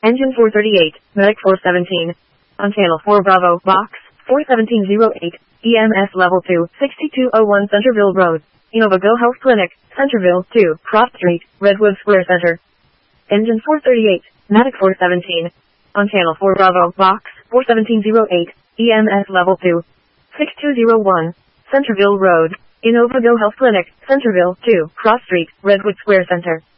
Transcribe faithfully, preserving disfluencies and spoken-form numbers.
Engine four thirty-eight, Medic four seventeen. On channel four Bravo, box, four seventeen oh eight, E M S level two, sixty-two oh one Centerville Road, Inovago Health Clinic, Centerville, two, Croft Street, Redwood Square Center. Engine four thirty-eight, Medic four seventeen. On channel four Bravo, box, four seventeen oh eight, E M S level two, sixty-two oh one, Centerville Road, Inovago Health Clinic, Centerville, two, Cross Street, Redwood Square Center.